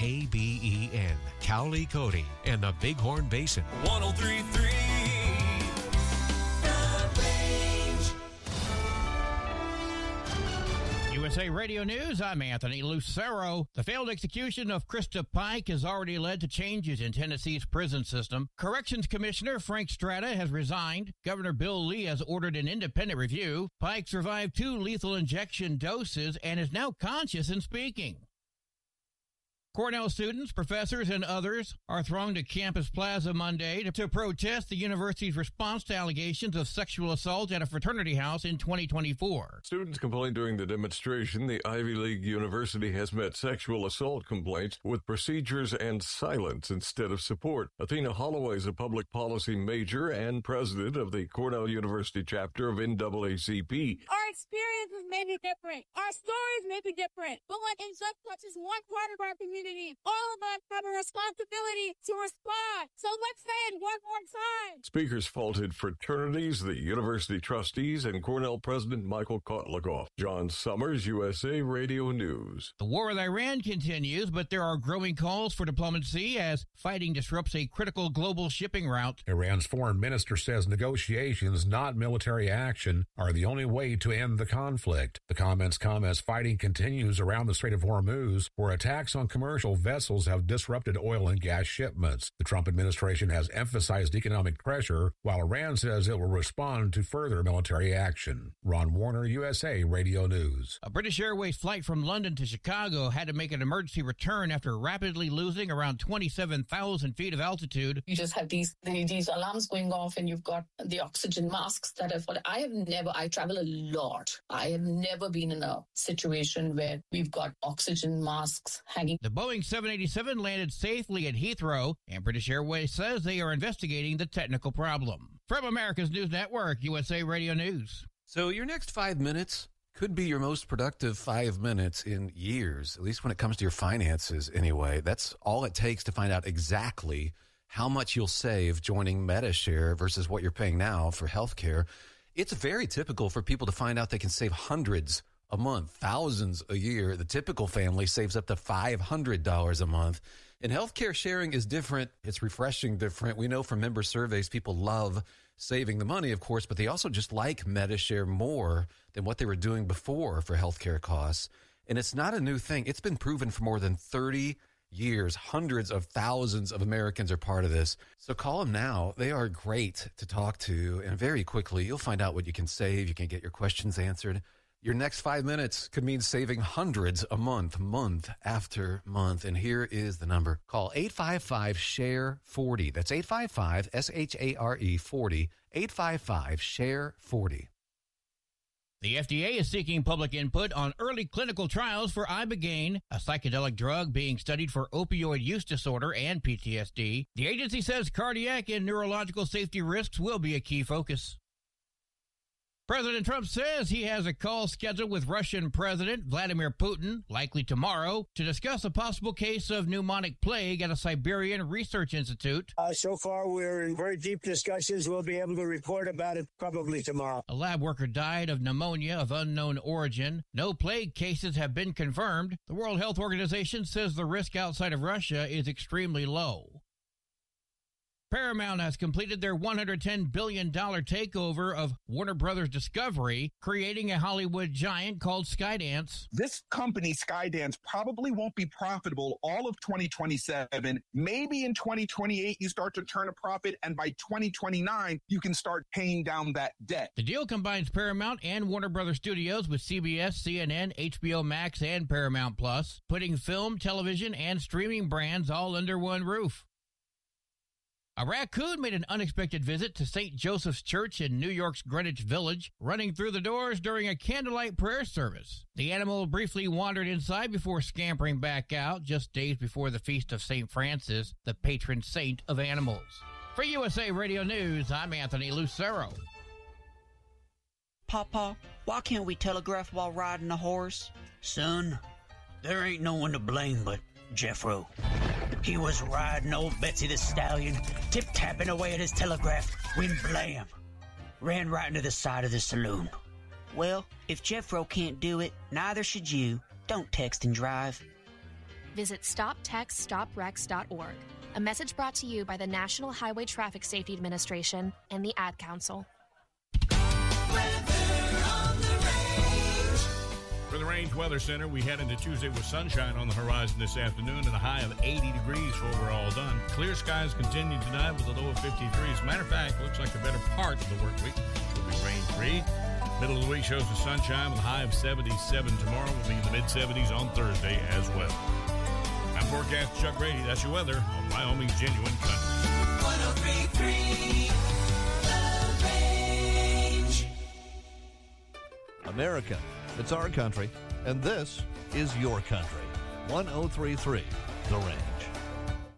KBEN, Cowley Cody, and the Bighorn Basin. 103.3 USA Radio News, I'm Anthony Lucero. The failed execution of Krista Pike has already led to changes in Tennessee's prison system. Corrections Commissioner Frank Strata has resigned. Governor Bill Lee has ordered an independent review. Pike survived 2 lethal injection doses and is now conscious and speaking. Cornell students, professors, and others are thronged to Campus Plaza Monday to protest the university's response to allegations of sexual assault at a fraternity house in 2024. Students complained during the demonstration the Ivy League university has met sexual assault complaints with procedures and silence instead of support. Athena Holloway is a public policy major and president of the Cornell University chapter of NAACP. Our experiences may be different. Our stories may be different. But when injustice touches one part of our community, all of us have a responsibility to respond. So let's say it one more time. Speakers faulted fraternities, the university trustees, and Cornell President Michael Kotlakoff. John Summers, USA Radio News. The war with Iran continues, but there are growing calls for diplomacy as fighting disrupts a critical global shipping route. Iran's foreign minister says negotiations, not military action, are the only way to end the conflict. The comments come as fighting continues around the Strait of Hormuz, where attacks on commercial vessels have disrupted oil and gas shipments. The Trump administration has emphasized economic pressure, while Iran says it will respond to further military action. Ron Warner, USA Radio News. A British Airways flight from London to Chicago had to make an emergency return after rapidly losing around 27,000 feet of altitude. You just have these alarms going off, and you've got the oxygen masks that have fallen. I travel a lot. I have never been in a situation where we've got oxygen masks hanging. The Boeing 787 landed safely at Heathrow, and British Airways says they are investigating the technical problem. From America's News Network, USA Radio News. So your next 5 minutes could be your most productive 5 minutes in years, at least when it comes to your finances anyway. That's all it takes to find out exactly how much you'll save joining MediShare versus what you're paying now for healthcare. It's very typical for people to find out they can save hundreds a month, thousands a year. The typical family saves up to $500 a month. And healthcare sharing is different. It's refreshing different. We know from member surveys, people love saving the money, of course, but they also just like MediShare more than what they were doing before for healthcare costs. And it's not a new thing. It's been proven for more than 30 years. Hundreds of thousands of Americans are part of this. So call them now. They are great to talk to. And very quickly, you'll find out what you can save. You can get your questions answered. Your next 5 minutes could mean saving hundreds a month, month after month. And here is the number. Call 855-SHARE-40. That's 855-SHARE-40. 855-SHARE-40. The FDA is seeking public input on early clinical trials for Ibogaine, a psychedelic drug being studied for opioid use disorder and PTSD. The agency says cardiac and neurological safety risks will be a key focus. President Trump says he has a call scheduled with Russian President Vladimir Putin, likely tomorrow, to discuss a possible case of pneumonic plague at a Siberian research institute. So far, we're in very deep discussions. We'll be able to report about it probably tomorrow. A lab worker died of pneumonia of unknown origin. No plague cases have been confirmed. The World Health Organization says the risk outside of Russia is extremely low. Paramount has completed their $110 billion takeover of Warner Brothers Discovery, creating a Hollywood giant called Skydance. This company, Skydance, probably won't be profitable all of 2027. Maybe in 2028, you start to turn a profit, and by 2029, you can start paying down that debt. The deal combines Paramount and Warner Brothers Studios with CBS, CNN, HBO Max, and Paramount Plus, putting film, television, and streaming brands all under one roof. A raccoon made an unexpected visit to St. Joseph's Church in New York's Greenwich Village, running through the doors during a candlelight prayer service. The animal briefly wandered inside before scampering back out just days before the feast of St. Francis, the patron saint of animals. For USA Radio News, I'm Anthony Lucero. Papa, why can't we telegraph while riding a horse? Son, there ain't no one to blame but Jeffro. He was riding old Betsy the Stallion, tip-tapping away at his telegraph, when blam, ran right into the side of the saloon. Well, if Jeffro can't do it, neither should you. Don't text and drive. visit stoptextsstopwrecks.org. A message brought to you by the National Highway Traffic Safety Administration and the Ad Council. For the Range Weather Center, we head into Tuesday with sunshine on the horizon this afternoon and a high of 80 degrees for where we're all done. Clear skies continue tonight with a low of 53. As a matter of fact, looks like the better part of the work week will be rain-free. Middle of the week shows the sunshine with a high of 77 tomorrow. Will be in the mid-70s on Thursday as well. I'm forecaster Chuck Grady. That's your weather on Wyoming's Genuine Country. 103.3 The Range. America. It's our country, and this is your country. 103.3 The Range.